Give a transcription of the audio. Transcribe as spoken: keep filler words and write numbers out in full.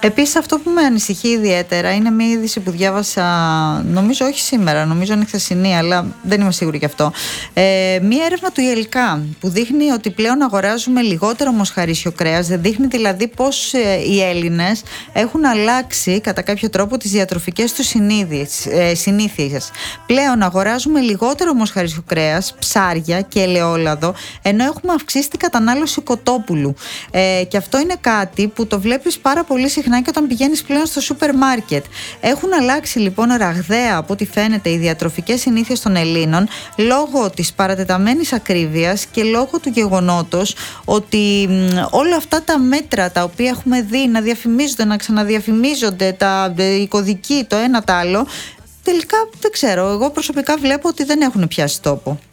Επίσης, αυτό που με ανησυχεί ιδιαίτερα είναι μια είδηση που διάβασα, νομίζω όχι σήμερα, νομίζω είναι χθεσινή, αλλά δεν είμαι σίγουρη γι' αυτό. Ε, μια έρευνα του ΙΕΛΚΑ που δείχνει ότι πλέον αγοράζουμε λιγότερο μοσχαρίσιο κρέας, δείχνει δηλαδή πώς ε, οι Έλληνες έχουν αλλάξει κατά κάποιο τρόπο τις διατροφικές τους ε, συνήθειες. Πλέον αγοράζουμε λιγότερο μοσχαρίσιο κρέας, ψάρια και ελαιόλαδο, ενώ έχουμε αυξήσει την κατανάλωση κοτόπουλου. Ε, και αυτό είναι κάτι που το βλέπεις πάρα πολύ συχνά και όταν πηγαίνεις πλέον στο σούπερ μάρκετ. Έχουν αλλάξει λοιπόν ραγδαία από ό,τι φαίνεται οι διατροφικές συνήθειες των Ελλήνων λόγω της παρατεταμένης ακρίβειας και λόγω του γεγονότος ότι μ, όλα αυτά τα μέτρα τα οποία έχουμε δει να διαφημίζονται, να ξαναδιαφημίζονται, τα οι κωδικοί, το ένα το άλλο, τελικά δεν ξέρω. Εγώ προσωπικά βλέπω ότι δεν έχουν πιάσει τόπο.